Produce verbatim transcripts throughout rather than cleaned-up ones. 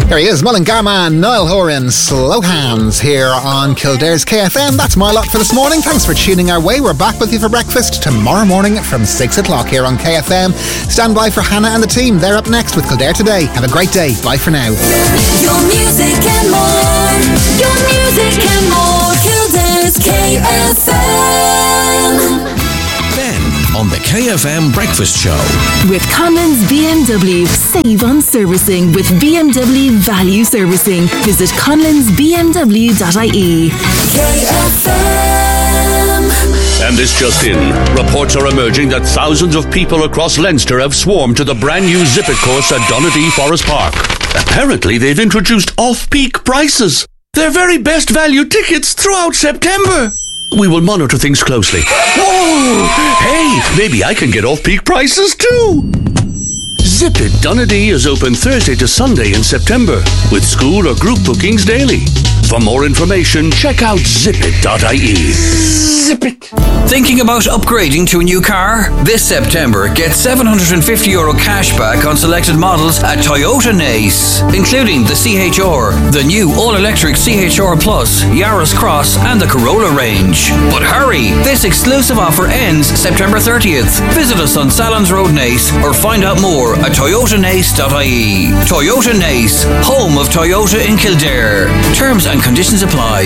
There he is, Mullen Garman, Niall Horan, Slow Hands here on Kildare's K F M. That's my lot for this morning. Thanks for tuning our way. We're back with you for breakfast tomorrow morning from six o'clock here on K F M. Stand by for Hannah and the team. They're up next with Kildare Today. Have a great day. Bye for now. Your music and more. Your music and more. Kildare's K F M. On the K F M Breakfast Show. With Conlon's B M W. Save on servicing with B M W Value Servicing. Visit conlons b m w dot i e. K F M. And this just in. Reports are emerging that thousands of people across Leinster have swarmed to the brand new Zip It course at Donadea Forest Park. Apparently they've introduced off-peak prices. They're very best value tickets throughout September. We will monitor things closely. Whoa! Hey, maybe I can get off-peak prices too. Zip It Donadea is open Thursday to Sunday in September, with school or group bookings daily. For more information, check out zip it dot i e. Zip it. Thinking about upgrading to a new car? This September, get seven hundred fifty euro cash back on selected models at Toyota Nace, including the C H R, the new all-electric C H R Plus, Yaris Cross and the Corolla range. But hurry, this exclusive offer ends September thirtieth. Visit us on Salons Road Nace or find out more at toyota nace dot i e. Toyota Nace, home of Toyota in Kildare. Terms and conditions apply.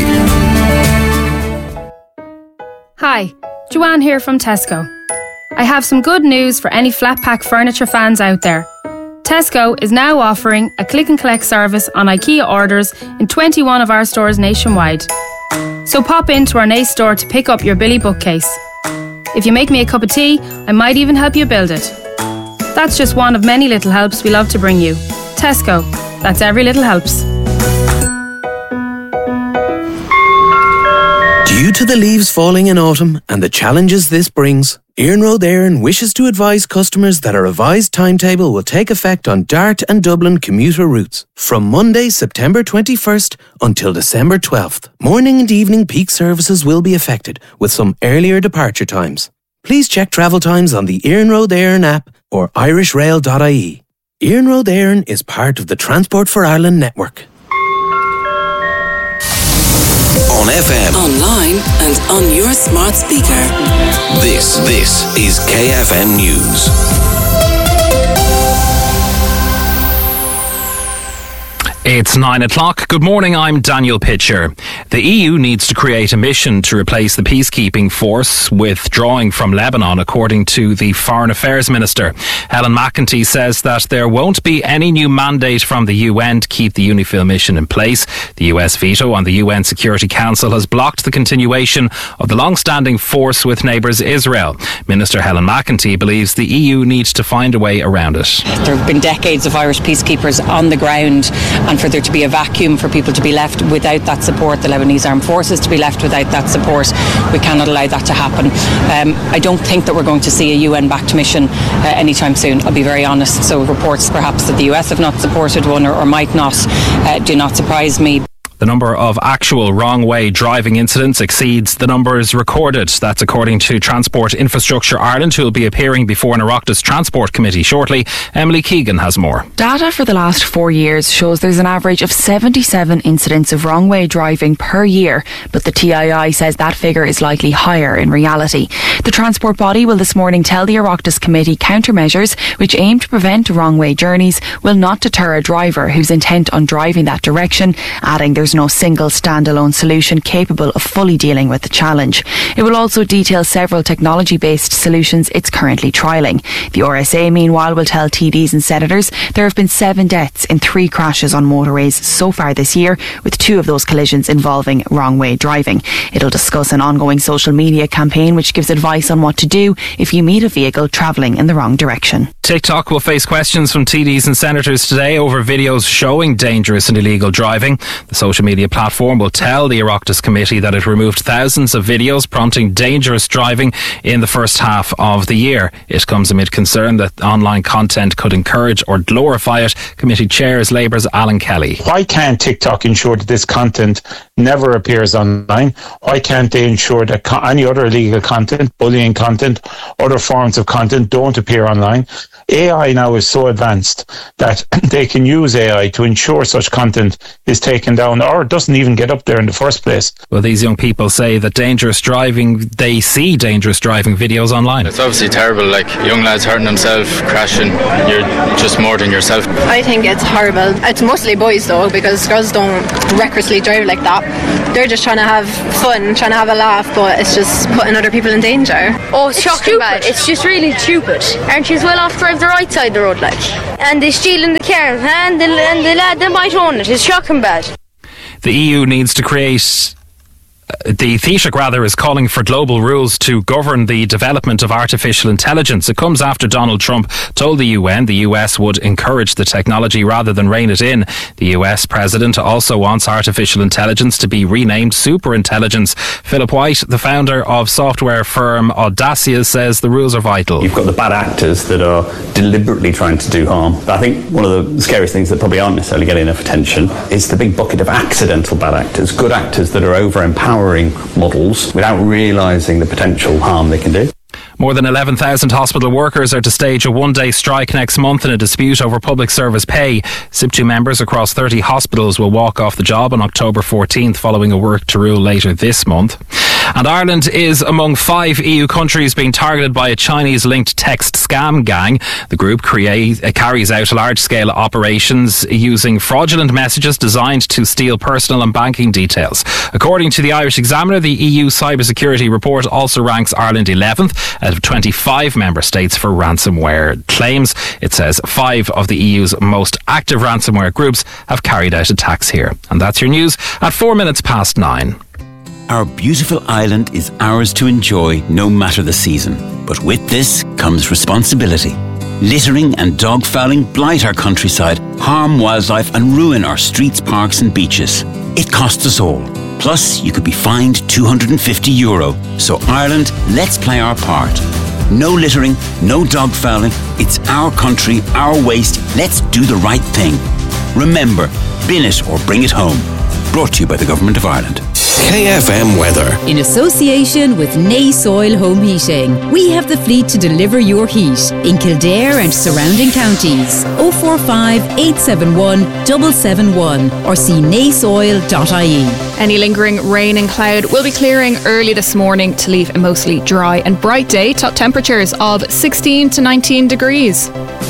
Hi, Joanne here from Tesco. I have some good news for any flat pack furniture fans out there. Tesco is now offering a click and collect service on IKEA orders in twenty-one of our stores nationwide. So pop into our Nace store to pick up your Billy bookcase. If you make me a cup of tea, I might even help you build it. That's just one of many little helps we love to bring you. Tesco, that's every little helps. Due to the leaves falling in autumn and the challenges this brings, Iarnród Éireann wishes to advise customers that a revised timetable will take effect on Dart and Dublin commuter routes from Monday, September twenty-first until December twelfth. Morning and evening peak services will be affected with some earlier departure times. Please check travel times on the Iarnród Éireann app or irish rail dot i e. Iarnród Éireann is part of the Transport for Ireland network. On F M, online and on your smart speaker. This, this is K F M News. It's nine o'clock. Good morning, I'm Daniel Pitcher. The E U needs to create a mission to replace the peacekeeping force withdrawing from Lebanon, according to the Foreign Affairs Minister. Helen McEntee says that there won't be any new mandate from the U N to keep the UNIFIL mission in place. The U S veto on the U N Security Council has blocked the continuation of the long-standing force with neighbours Israel. Minister Helen McEntee believes the E U needs to find a way around it. There have been decades of Irish peacekeepers on the ground, and for there to be a vacuum, for people to be left without that support, the Lebanese armed forces to be left without that support, we cannot allow that to happen. Um, I don't think that we're going to see a U N-backed mission uh, anytime soon, I'll be very honest. So reports perhaps that the U S have not supported one or, or might not uh, do not surprise me. The number of actual wrong-way driving incidents exceeds the numbers recorded. That's according to Transport Infrastructure Ireland, who will be appearing before an Oireachtas Transport Committee shortly. Emily Keegan has more. Data for the last four years shows there's an average of seventy-seven incidents of wrong-way driving per year, but the T I I says that figure is likely higher in reality. The transport body will this morning tell the Oireachtas Committee countermeasures which aim to prevent wrong-way journeys will not deter a driver who's intent on driving that direction, adding there's no single standalone solution capable of fully dealing with the challenge. It will also detail several technology-based solutions it's currently trialling. The R S A, meanwhile, will tell T Ds and senators there have been seven deaths in three crashes on motorways so far this year, with two of those collisions involving wrong-way driving. It'll discuss an ongoing social media campaign which gives advice on what to do if you meet a vehicle travelling in the wrong direction. TikTok will face questions from T Ds and senators today over videos showing dangerous and illegal driving. The social media platform will tell the Oireachtas Committee that it removed thousands of videos prompting dangerous driving in the first half of the year. It comes amid concern that online content could encourage or glorify it. Committee Chair is Labour's Alan Kelly. Why can't TikTok ensure that this content never appears online? Why can't they ensure that co- any other illegal content, bullying content, other forms of content don't appear online? A I now is so advanced that they can use A I to ensure such content is taken down or doesn't even get up there in the first place. Well, these young people say that dangerous driving, they see dangerous driving videos online. It's obviously terrible, like young lads hurting themselves, crashing, you're just more than yourself. I think it's horrible. It's mostly boys though, because girls don't recklessly drive like that. They're just trying to have fun, trying to have a laugh, but it's just putting other people in danger. Oh, it's, it's shocking bad. It's just really stupid. Aren't you as well off drive the right side of the road, like? And they stealing the car, and the, and the lad, they might own it. It's shocking bad. The E U needs to create... The Taoiseach, rather, is calling for global rules to govern the development of artificial intelligence. It comes after Donald Trump told the U N the U S would encourage the technology rather than rein it in. The U S president also wants artificial intelligence to be renamed superintelligence. Philip White, the founder of software firm Audacia, says the rules are vital. You've got the bad actors that are deliberately trying to do harm. But I think one of the scariest things that probably aren't necessarily getting enough attention is the big bucket of accidental bad actors, good actors that are over-empowering models without realising the potential harm they can do. More than eleven thousand hospital workers are to stage a one-day strike next month in a dispute over public service pay. SIPTU members across thirty hospitals will walk off the job on October fourteenth following a work to rule later this month. And Ireland is among five E U countries being targeted by a Chinese-linked text scam gang. The group create, uh, carries out large-scale operations using fraudulent messages designed to steal personal and banking details. According to the Irish Examiner, the E U cybersecurity report also ranks Ireland eleventh out of twenty-five member states for ransomware claims. It says five of the E U's most active ransomware groups have carried out attacks here. And that's your news at four minutes past nine. Our beautiful island is ours to enjoy no matter the season. But with this comes responsibility. Littering and dog fouling blight our countryside, harm wildlife and ruin our streets, parks and beaches. It costs us all. Plus, you could be fined two hundred fifty euro. So Ireland, let's play our part. No littering, no dog fouling. It's our country, our waste. Let's do the right thing. Remember, bin it or bring it home. Brought to you by the Government of Ireland. K F M weather. In association with Nace Oil Home Heating, we have the fleet to deliver your heat in Kildare and surrounding counties. oh four five, eight seven one, seven seven one or see nace oil dot I E. Any lingering rain and cloud will be clearing early this morning to leave a mostly dry and bright day. Top temperatures of sixteen to nineteen degrees.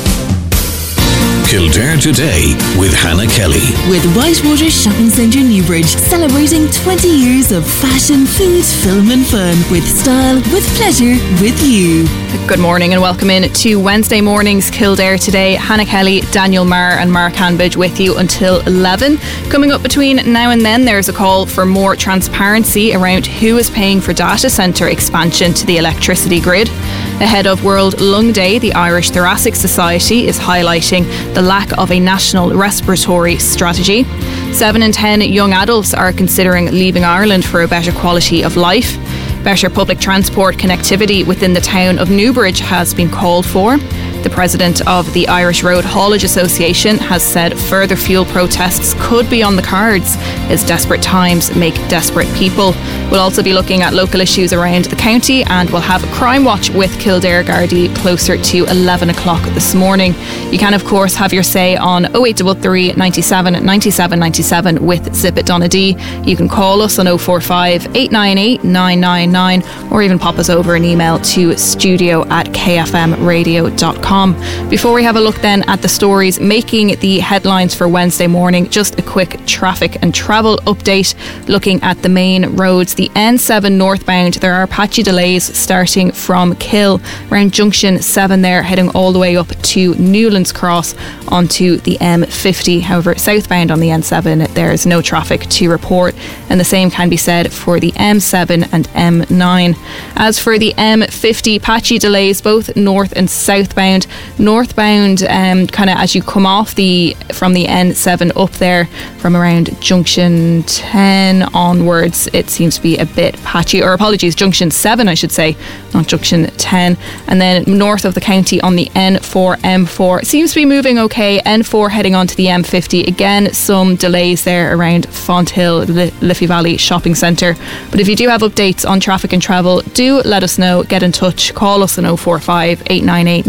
Kildare Today with Hannah Kelly. With Whitewater Shopping Centre Newbridge, celebrating twenty years of fashion, food, film and fun. With style, with pleasure, with you. Good morning and welcome in to Wednesday morning's Kildare Today. Hannah Kelly, Daniel Marr and Mark Hanbidge with you until eleven. Coming up between now and then, there's a call for more transparency around who is paying for data centre expansion to the electricity grid. Ahead of World Lung Day, the Irish Thoracic Society is highlighting the lack of a national respiratory strategy. Seven in ten young adults are considering leaving Ireland for a better quality of life. Better public transport connectivity within the town of Newbridge has been called for. The president of the Irish Road Haulage Association has said further fuel protests could be on the cards as desperate times make desperate people. We'll also be looking at local issues around the county and we'll have a Crime Watch with Kildare Gardaí closer to eleven o'clock this morning. You can of course have your say on oh eight three three, nine seven, nine seven nine seven with Zip It Donadee. You can call us on oh four five, eight nine eight, nine nine nine or even pop us over an email to studio at k f m radio dot com. Before we have a look then at the stories making the headlines for Wednesday morning, just a quick traffic and travel update looking at the main roads. The N seven northbound, there are patchy delays starting from Kill around junction seven there, heading all the way up to Newlands Cross onto the M fifty. However, southbound on the N seven there is no traffic to report, and the same can be said for the M seven and M nine. As for the M fifty, patchy delays both north and southbound. Northbound, um, kind of as you come off the from the N seven up there from around junction ten onwards, it seems to be a bit patchy, or apologies, junction seven I should say, not junction ten. And then north of the county on the N four M four, it seems to be moving okay. N four heading on to the M fifty, again some delays there around Fonthill, L- Liffey Valley Shopping Centre. But if you do have updates on traffic and travel, do let us know, get in touch, call us on oh four five, eight nine eight, nine nine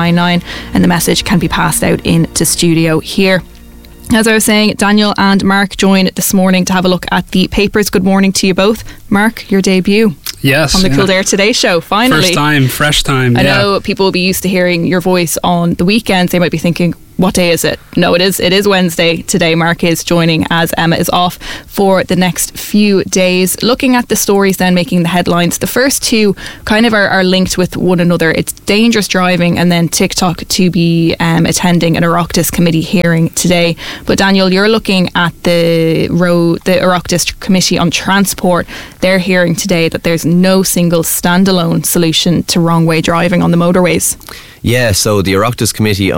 nine nine, and the message can be passed out into studio here. As I was saying, Daniel and Mark join this morning to have a look at the papers. Good morning to you both. Mark, your debut. Yes. On the yeah. Kildare Today show, finally. First time, fresh time. I yeah. know people will be used to hearing your voice on the weekends. They might be thinking, what day is it? No, it is It is Wednesday today. Mark is joining as Emma is off for the next few days. Looking at the stories then making the headlines, the first two kind of are, are linked with one another. It's dangerous driving and then TikTok to be um, attending an Oireachtas committee hearing today. But Daniel, you're looking at the road, the Oireachtas Committee on Transport. They're hearing today that there's no single standalone solution to wrong way driving on the motorways. Yeah, so the Oireachtas Committee